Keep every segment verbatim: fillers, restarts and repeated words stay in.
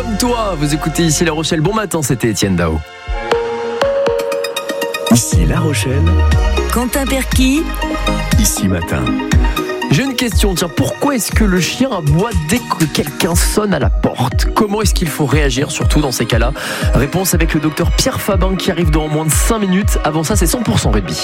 comme toi. Vous écoutez ici La Rochelle. Bon matin, c'était Étienne Dao. Ici La Rochelle. Quentin Perquis. Ici Matin. J'ai une question, tiens, pourquoi est-ce que le chien aboie dès que quelqu'un sonne à la porte ? Comment est-ce qu'il faut réagir, surtout dans ces cas-là ? Réponse avec le docteur Pierre Fabin qui arrive dans moins de cinq minutes. Avant ça, c'est cent pour cent rugby.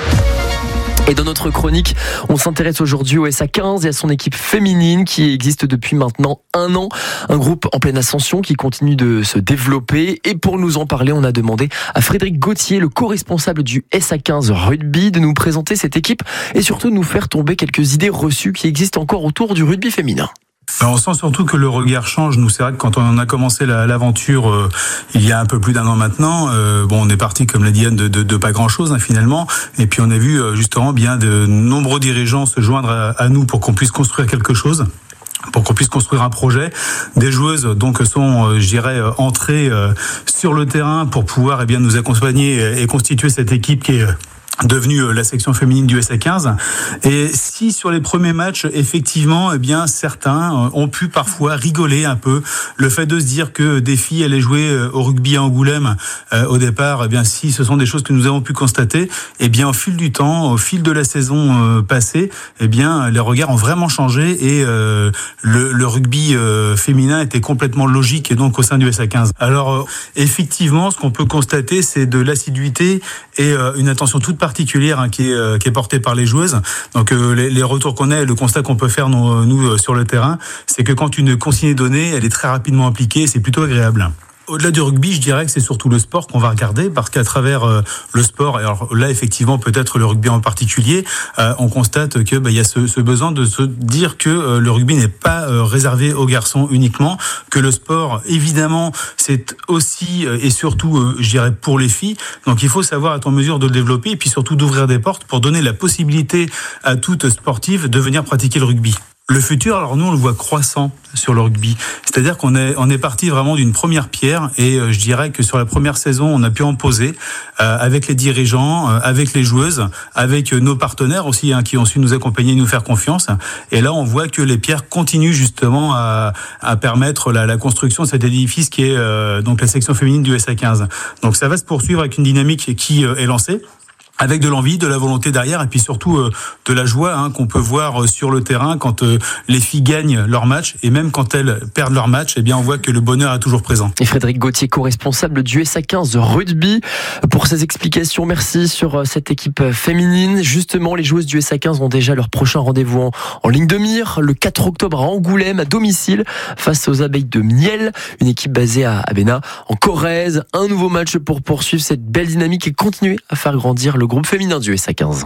Et dans notre chronique, on s'intéresse aujourd'hui au S A quinze et à son équipe féminine qui existe depuis maintenant un an. Un groupe en pleine ascension qui continue de se développer. Et pour nous en parler, on a demandé à Frédéric Gauthier, le co-responsable du S A quinze rugby, de nous présenter cette équipe et surtout de nous faire tomber quelques idées reçues qui existent encore autour du rugby féminin. Alors on sent surtout que le regard change. Nous, c'est vrai que quand on a commencé la, l'aventure euh, il y a un peu plus d'un an maintenant, euh, bon, on est parti, comme l'a dit Anne, de, de, de pas grand-chose hein, finalement. Et puis on a vu euh, justement bien de nombreux dirigeants se joindre à, à nous pour qu'on puisse construire quelque chose, pour qu'on puisse construire un projet. Des joueuses donc sont, euh, je dirais, euh, entrées euh, sur le terrain pour pouvoir eh bien nous accompagner et, et constituer cette équipe qui est euh, devenue la section féminine du S A quinze. Et si sur les premiers matchs, effectivement, eh bien certains ont pu parfois rigoler un peu, le fait de se dire que des filles allaient jouer au rugby à Angoulême euh, au départ, eh bien si ce sont des choses que nous avons pu constater, eh bien au fil du temps, au fil de la saison euh, passée, eh bien les regards ont vraiment changé et euh, le, le rugby euh, féminin était complètement logique et donc au sein du S A quinze. Alors euh, effectivement, ce qu'on peut constater, c'est de l'assiduité et euh, une attention toute particulière hein, qui, est, euh, qui est portée par les joueuses. Donc euh, les, les retours qu'on a et le constat qu'on peut faire nous, nous euh, sur le terrain, c'est que quand une consigne est donnée, elle est très rapidement appliquée et c'est plutôt agréable. Au-delà du rugby, je dirais que c'est surtout le sport qu'on va regarder parce qu'à travers euh, le sport, et alors là effectivement peut-être le rugby en particulier, euh, on constate que bah, y a ce, ce besoin de se dire que euh, le rugby n'est pas euh, réservé aux garçons uniquement, que le sport évidemment c'est aussi euh, et surtout euh, je dirais pour les filles. Donc il faut savoir être en mesure de le développer et puis surtout d'ouvrir des portes pour donner la possibilité à toute sportive de venir pratiquer le rugby. Le futur, alors nous on le voit croissant sur le rugby, c'est-à-dire qu'on est on est parti vraiment d'une première pierre et euh, je dirais que sur la première saison on a pu en poser euh, avec les dirigeants, euh, avec les joueuses, avec euh, nos partenaires aussi hein, qui ont su nous accompagner, nous faire confiance. Et là on voit que les pierres continuent justement à, à permettre la, la construction de cet édifice qui est euh, donc la section féminine du S A quinze. Donc ça va se poursuivre avec une dynamique qui euh, est lancée, avec de l'envie, de la volonté derrière et puis surtout euh, de la joie hein, qu'on peut voir euh, sur le terrain quand euh, les filles gagnent leur match et même quand elles perdent leur match, eh bien on voit que le bonheur est toujours présent. Et Frédéric Gauthier, co-responsable du S A quinze rugby, pour ces explications. Merci sur cette équipe féminine. Justement, les joueuses du S A quinze ont déjà leur prochain rendez-vous en, en ligne de mire le quatre octobre à Angoulême, à domicile, face aux abeilles de miel. Une équipe basée à Abena, en Corrèze. Un nouveau match pour poursuivre cette belle dynamique et continuer à faire grandir le groupe féminin du S A quinze.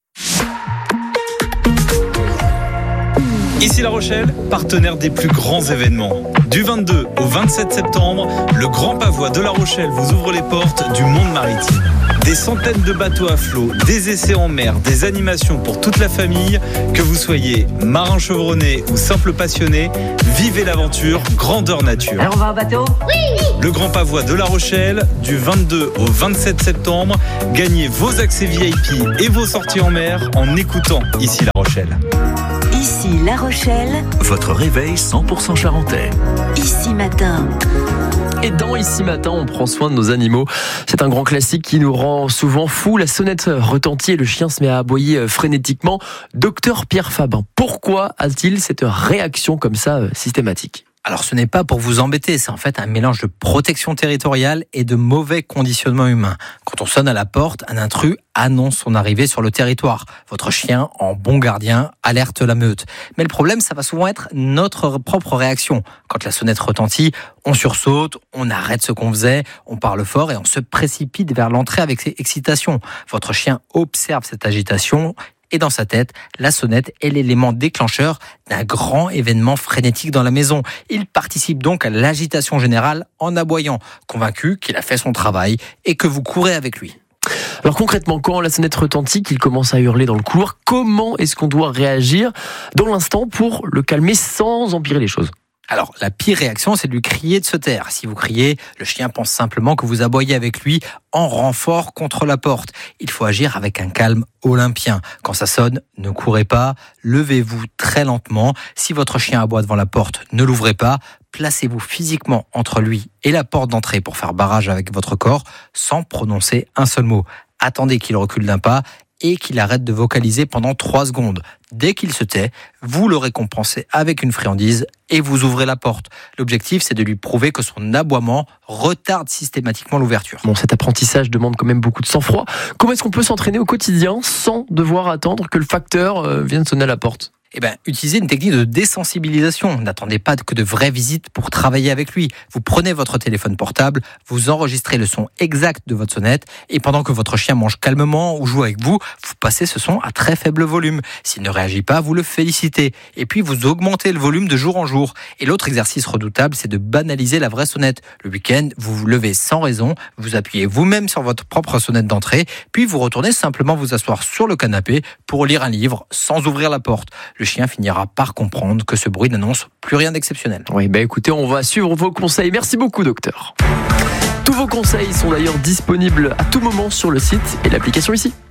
Ici La Rochelle, partenaire des plus grands événements. Du vingt-deux au vingt-sept septembre, le Grand Pavois de La Rochelle vous ouvre les portes du monde maritime. Des centaines de bateaux à flot, des essais en mer, des animations pour toute la famille. Que vous soyez marin chevronné ou simple passionné, vivez l'aventure grandeur nature. Alors on va au bateau ? Oui ! Le Grand Pavois de La Rochelle, du vingt-deux au vingt-sept septembre. Gagnez vos accès V I P et vos sorties en mer en écoutant Ici La Rochelle. Ici La Rochelle. Votre réveil cent pour cent charentais. Ici Matin. Et dans Ici Matin, on prend soin de nos animaux. C'est un grand classique qui nous rend souvent fous. La sonnette retentit et le chien se met à aboyer frénétiquement. Docteur Pierre Fabin, pourquoi a-t-il cette réaction comme ça systématique ? Alors ce n'est pas pour vous embêter, c'est en fait un mélange de protection territoriale et de mauvais conditionnement humain. Quand on sonne à la porte, un intrus annonce son arrivée sur le territoire. Votre chien, en bon gardien, alerte la meute. Mais le problème, ça va souvent être notre propre réaction. Quand la sonnette retentit, on sursaute, on arrête ce qu'on faisait, on parle fort et on se précipite vers l'entrée avec excitation. Votre chien observe cette agitation. Et dans sa tête, la sonnette est l'élément déclencheur d'un grand événement frénétique dans la maison. Il participe donc à l'agitation générale en aboyant, convaincu qu'il a fait son travail et que vous courez avec lui. Alors concrètement, quand la sonnette retentit, qu'il commence à hurler dans le couloir, comment est-ce qu'on doit réagir dans l'instant pour le calmer sans empirer les choses ? Alors, la pire réaction, c'est de lui crier de se taire. Si vous criez, le chien pense simplement que vous aboyez avec lui en renfort contre la porte. Il faut agir avec un calme olympien. Quand ça sonne, ne courez pas, levez-vous très lentement. Si votre chien aboie devant la porte, ne l'ouvrez pas. placez-vous physiquement entre lui et la porte d'entrée pour faire barrage avec votre corps sans prononcer un seul mot. Attendez qu'il recule d'un pas et qu'il arrête de vocaliser pendant trois secondes. Dès qu'il se tait, vous le récompensez avec une friandise et vous ouvrez la porte. L'objectif, c'est de lui prouver que son aboiement retarde systématiquement l'ouverture. Bon, cet apprentissage demande quand même beaucoup de sang-froid. Comment est-ce qu'on peut s'entraîner au quotidien sans devoir attendre que le facteur euh, vienne sonner à la porte ? Eh bien, utilisez une technique de désensibilisation. N'attendez pas que de vraies visites pour travailler avec lui. Vous prenez votre téléphone portable, vous enregistrez le son exact de votre sonnette et pendant que votre chien mange calmement ou joue avec vous, vous passez ce son à très faible volume. S'il ne réagit pas, vous le félicitez. Et puis, vous augmentez le volume de jour en jour. Et l'autre exercice redoutable, c'est de banaliser la vraie sonnette. Le week-end, vous vous levez sans raison, vous appuyez vous-même sur votre propre sonnette d'entrée, puis vous retournez simplement vous asseoir sur le canapé pour lire un livre sans ouvrir la porte. Le chien finira par comprendre que ce bruit n'annonce plus rien d'exceptionnel. Oui, bah écoutez, on va suivre vos conseils. Merci beaucoup, docteur. Tous vos conseils sont d'ailleurs disponibles à tout moment sur le site et l'application ici.